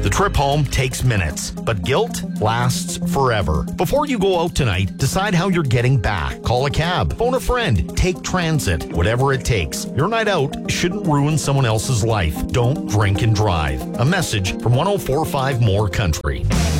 The trip home takes minutes, but guilt lasts forever. Before you go out tonight, decide how you're getting back. Call a cab, phone a friend, take transit, whatever it takes. Your night out shouldn't ruin someone else's life. Don't drink and drive. A message from 104.5 More Country.